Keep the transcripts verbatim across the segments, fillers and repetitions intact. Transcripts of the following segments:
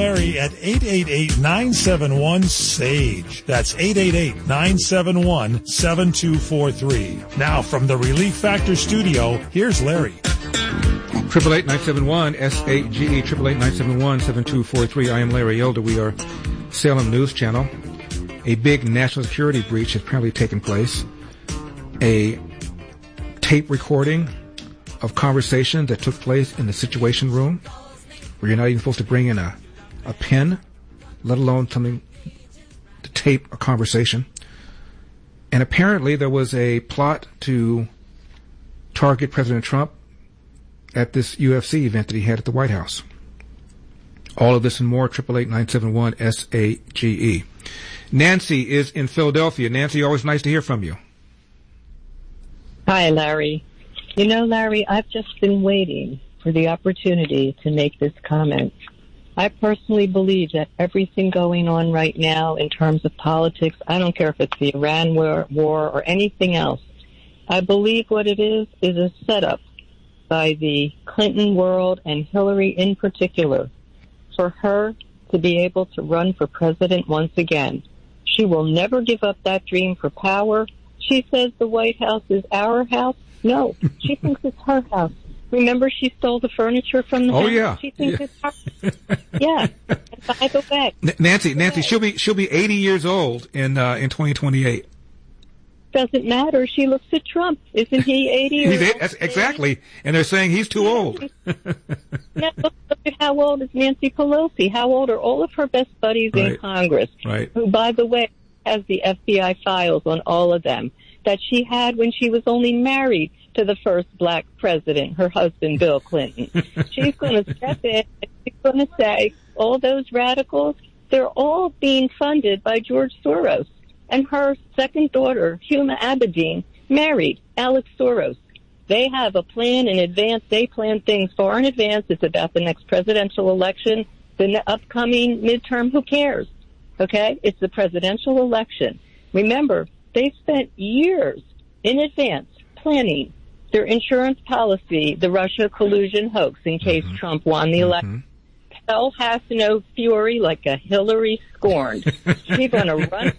Larry at eight eight eight, nine seven one, S A G E. That's eight eight eight, nine seven one, seven two four three. Now from the Relief Factor studio, here's Larry. Triple eight nine seven one S A G E. Triple eight nine seven one seven two four three. I am Larry Elder. We are Salem News Channel. A big national security breach has apparently taken place. A tape recording of conversation that took place in the Situation Room, where you're not even supposed to bring in a, a pen, let alone something to tape a conversation. And apparently there was a plot to target President Trump at this U F C event that he had at the White House. All of this and more, triple eight nine seven one S A G E. Nancy is in Philadelphia. Nancy, always nice to hear from you. Hi, Larry. You know, Larry, I've just been waiting for the opportunity to make this comment. I personally believe that everything going on right now in terms of politics, I don't care if it's the Iran war, war or anything else, I believe what it is is a setup by the Clinton world and Hillary in particular for her to be able to run for president once again. She will never give up that dream for power. She says the White House is our house. No, she thinks it's her house. Remember, she stole the furniture from the oh, house. Yeah. She thinks yeah. it's her. Yeah. And by the way, N- Nancy, Nancy, she'll be she'll be eighty years old in uh, in twenty twenty-eight. Doesn't matter. She looks at Trump. Isn't he eighty? He's eight, that's exactly, and they're saying he's too old. Yeah, look, look at how old is Nancy Pelosi. How old are all of her best buddies right. in Congress? Right. Who, by the way, has the F B I files on all of them that she had when she was only married to the first black president, her husband, Bill Clinton. She's going to step in and she's going to say, all those radicals, they're all being funded by George Soros. And her second daughter, Huma Abedin, married Alex Soros. They have a plan in advance. They plan things far in advance. It's about the next presidential election, the upcoming midterm. Who cares? Okay? It's the presidential election. Remember, they spent years in advance planning their insurance policy, the Russia collusion hoax, in case mm-hmm. Trump won the election. Mm-hmm. Hell has no fury like a Hillary scorned. She's going to run.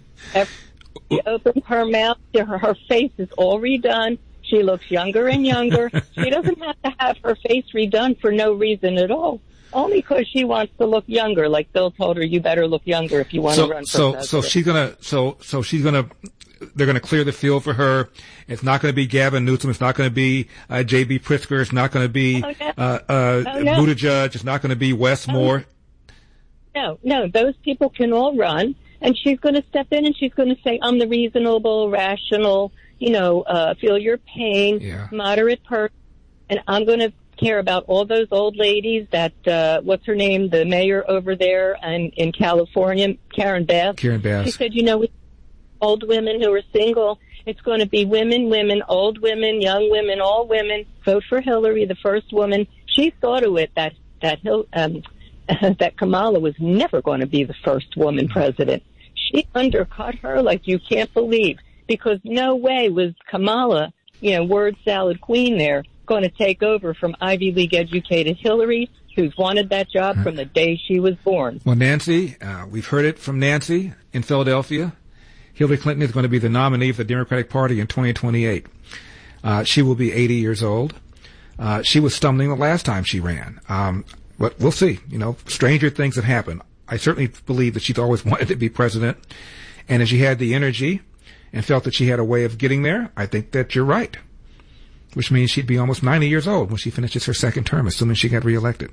She opens her mouth. Her, her face is all redone. She looks younger and younger. She doesn't have to have her face redone for no reason at all. Only because she wants to look younger. Like Bill told her, you better look younger if you want so, to run for so, president. So she's gonna, so, so she's gonna, they're gonna clear the field for her. It's not gonna be Gavin Newsom. It's not gonna be uh, J B Pritzker. It's not gonna be oh, no. uh, uh, oh, no. Buttigieg. It's not gonna be Wes Moore. No, no, those people can all run, and she's going to step in and she's going to say, I'm the reasonable, rational, you know, uh, feel your pain, yeah. moderate person, and I'm going to care about all those old ladies that, uh, what's her name, the mayor over there and in California, Karen Bass. Karen Bass. She said, you know, old women who are single, it's going to be women, women, old women, young women, all women. Vote for Hillary, the first woman. She saw to it that, that, um, that Kamala was never going to be the first woman president. She undercut her like you can't believe, because no way was Kamala, you know, word salad queen there, going to take over from Ivy League educated Hillary, who's wanted that job from the day she was born. Well, Nancy, uh, we've heard it from Nancy in Philadelphia. Hillary Clinton is going to be the nominee for the Democratic Party in twenty twenty-eight. Uh, she will be eighty years old. Uh, she was stumbling the last time she ran. Um, but we'll see. You know, stranger things have happened. I certainly believe that she's always wanted to be president. And if she had the energy and felt that she had a way of getting there, I think that you're right. Which means she'd be almost ninety years old when she finishes her second term, assuming she got reelected.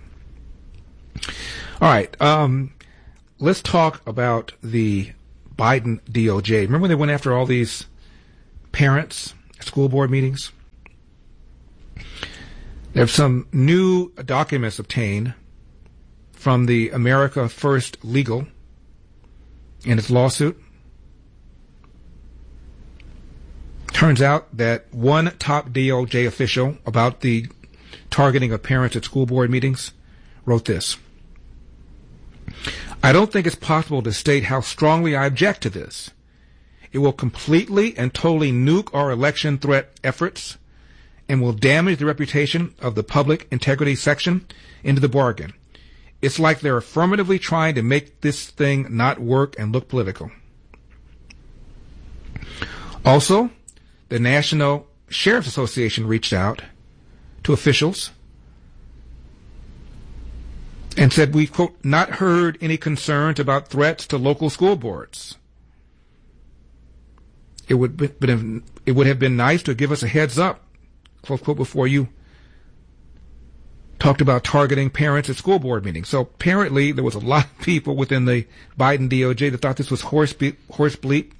All right. Um, let's talk about the Biden D O J. Remember when they went after all these parents at school board meetings? There have some new documents obtained from the America First Legal in its lawsuit. Turns out that one top D O J official about the targeting of parents at school board meetings wrote this. I don't think it's possible to state how strongly I object to this. It will completely and totally nuke our election threat efforts and will damage the reputation of the public integrity section into the bargain. it's like they're affirmatively trying to make this thing not work and look political. Also, the National Sheriff's Association reached out to officials and said, we, quote, not heard any concerns about threats to local school boards. It would, be, it would have been nice to give us a heads up, close quote, before you talked about targeting parents at school board meetings. So apparently there was a lot of people within the Biden D O J that thought this was horse bleep. Horse bleep.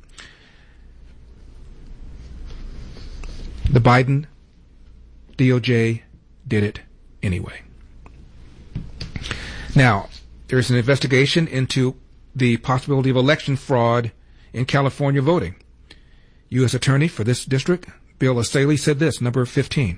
The Biden D O J did it anyway. Now, there's an investigation into the possibility of election fraud in California voting. U S Attorney for this district, Bill Asaley, said this, number fifteen.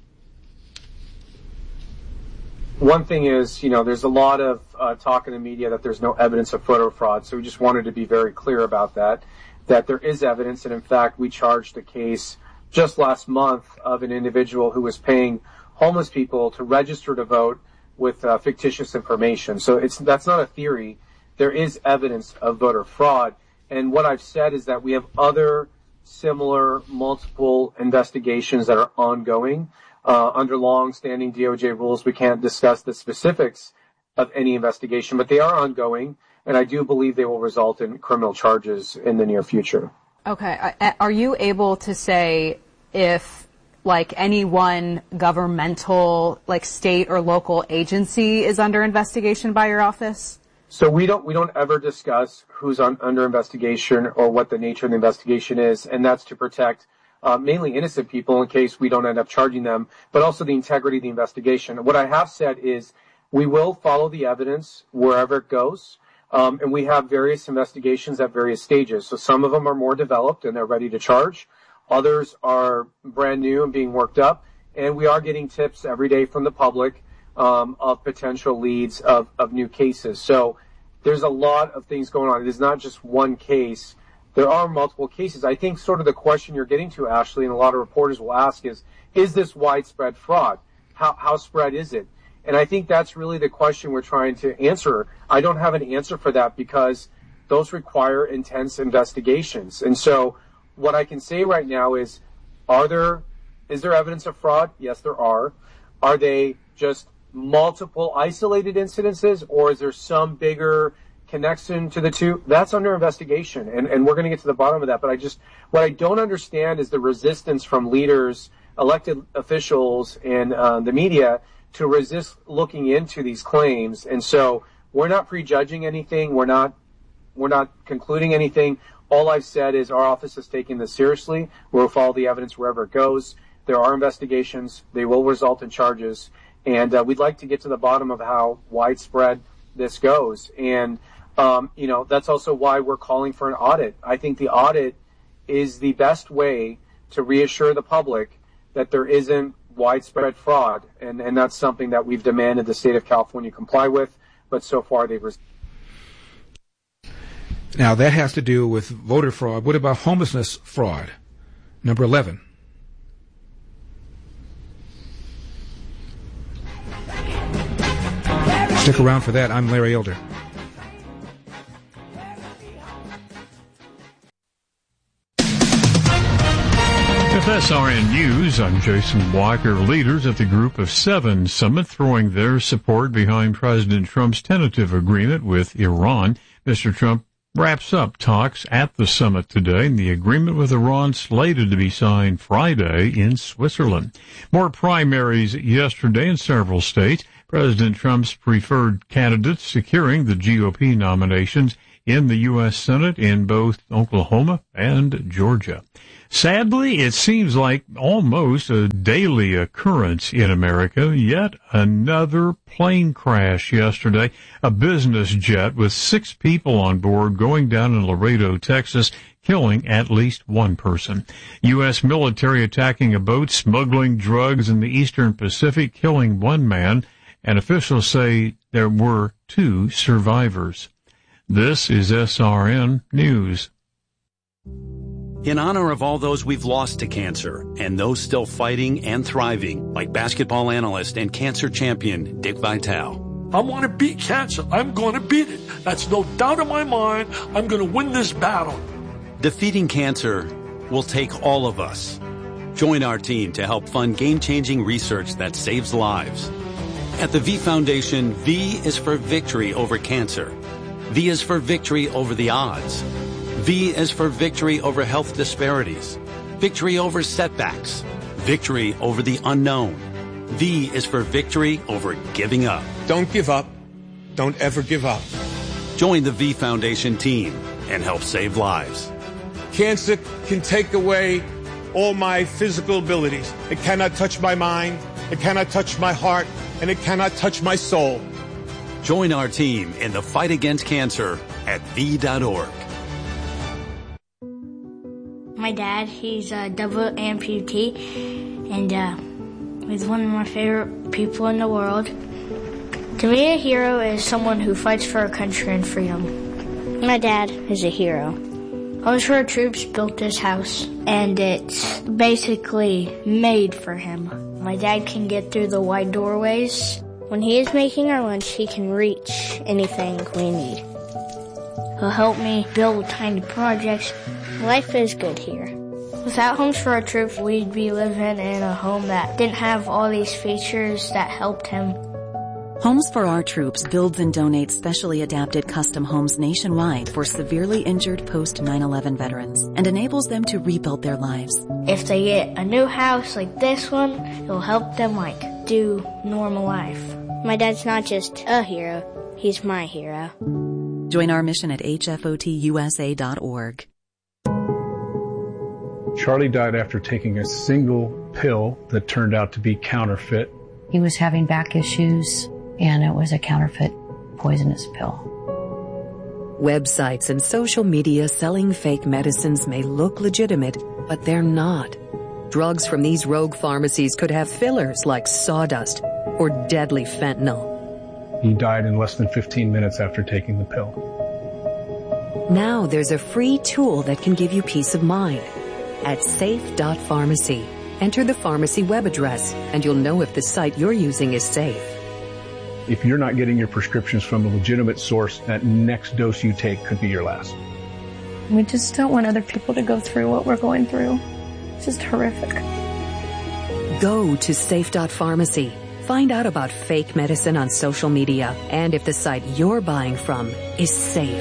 One thing is, you know, there's a lot of uh, talk in the media that there's no evidence of voter fraud, so we just wanted to be very clear about that, that there is evidence, and in fact, we charged a case just last month of an individual who was paying homeless people to register to vote with uh, fictitious information. So it's that's not a theory. There is evidence of voter fraud, and what I've said is that we have other similar multiple investigations that are ongoing. Uh, under long-standing D O J rules, we can't discuss the specifics of any investigation, but they are ongoing, and I do believe they will result in criminal charges in the near future. Okay. Are you able to say if, like, any one governmental, like, state or local agency is under investigation by your office? So we don't we don't ever discuss who's on, under investigation or what the nature of the investigation is, and that's to protect Uh, mainly innocent people in case we don't end up charging them, but also the integrity of the investigation. What I have said is we will follow the evidence wherever it goes, um, and we have various investigations at various stages. So some of them are more developed and they're ready to charge. Others are brand new and being worked up, and we are getting tips every day from the public um, of potential leads of, of new cases. So there's a lot of things going on. It is not just one case. There are multiple cases. I think sort of the question you're getting to, Ashley, and a lot of reporters will ask is, is this widespread fraud? How, how spread is it? And I think that's really the question we're trying to answer. I don't have an answer for that because those require intense investigations. And so what I can say right now is, are there, is there evidence of fraud? Yes, there are. Are they just multiple isolated incidences, or is there some bigger connection to the two? That's under investigation, and, and we're going to get to the bottom of that. But I just, what I don't understand is the resistance from leaders, elected officials, and uh, the media to resist looking into these claims. And so we're not prejudging anything. We're not, we're not concluding anything. All I've said is our office is taking this seriously. We'll follow the evidence wherever it goes. There are investigations. They will result in charges. And uh, we'd like to get to the bottom of how widespread this goes. And Um, you know, that's also why we're calling for an audit. I think the audit is the best way to reassure the public that there isn't widespread fraud, and, and that's something that we've demanded the state of California comply with, but so far they've resisted. Now, that has to do with voter fraud. What about homelessness fraud? Number eleven. Stick around for that. I'm Larry Elder. F S R N News, I'm Jason Walker. Leaders at the Group of Seven summit throwing their support behind President Trump's tentative agreement with Iran. Mister Trump wraps up talks at the summit today, and the agreement with Iran slated to be signed Friday in Switzerland. More primaries yesterday in several states. President Trump's preferred candidates securing the G O P nominations in the U S Senate in both Oklahoma and Georgia. Sadly, it seems like almost a daily occurrence in America. Yet another plane crash yesterday, a business jet with six people on board going down in Laredo, Texas, killing at least one person. U S military attacking a boat smuggling drugs in the Eastern Pacific, killing one man, and officials say there were two survivors. This is S R N News. In honor of all those we've lost to cancer and those still fighting and thriving, like basketball analyst and cancer champion Dick Vitale, I want to beat cancer. I'm going to beat it. That's no doubt in my mind. I'm going to win this battle. Defeating cancer will take all of us. Join our team to help fund game-changing research that saves lives. At the V Foundation, V is for victory over cancer. V is for victory over the odds. V is for victory over health disparities, victory over setbacks, victory over the unknown. V is for victory over giving up. Don't give up. Don't ever give up. Join the V Foundation team and help save lives. Cancer can take away all my physical abilities. It cannot touch my mind, it cannot touch my heart, and it cannot touch my soul. Join our team in the fight against cancer at V dot org. My dad, he's a double amputee, and uh, he's one of my favorite people in the world. To me, a hero is someone who fights for our country and freedom. My dad is a hero. Homes for Our Troops built this house, and it's basically made for him. My dad can get through the wide doorways. When he is making our lunch, he can reach anything we need. He'll help me build tiny projects. Life is good here. Without Homes for Our Troops, we'd be living in a home that didn't have all these features that helped him. Homes for Our Troops builds and donates specially adapted custom homes nationwide for severely injured post nine eleven veterans and enables them to rebuild their lives. If they get a new house like this one, it'll help them like do normal life. My dad's not just a hero, he's my hero. Join our mission at H F O T U S A dot org. Charlie died after taking a single pill that turned out to be counterfeit. He was having back issues, and it was a counterfeit poisonous pill. Websites and social media selling fake medicines may look legitimate, but they're not. Drugs from these rogue pharmacies could have fillers like sawdust or deadly fentanyl. He died in less than fifteen minutes after taking the pill. Now there's a free tool that can give you peace of mind. At safe dot pharmacy, enter the pharmacy web address, and you'll know if the site you're using is safe. If you're not getting your prescriptions from a legitimate source, that next dose you take could be your last. We just don't want other people to go through what we're going through. It's just horrific. Go to safe dot pharmacy. Find out about fake medicine on social media and if the site you're buying from is safe.